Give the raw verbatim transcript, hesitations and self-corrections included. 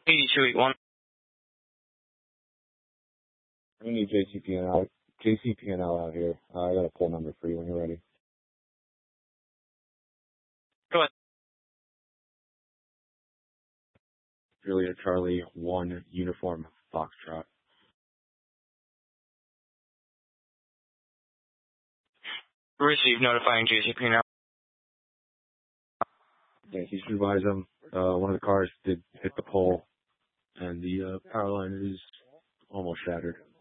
eighty-two eighty-one. I need J C P N L, J C P N L out here. Uh, I got a pull number for you when you're ready. Go ahead. Juliet Charlie one uniform Foxtrot. Receive notifying J C P now. Thank you, should advise them. Uh, one of the cars did hit the pole, and the uh, power line is almost shattered.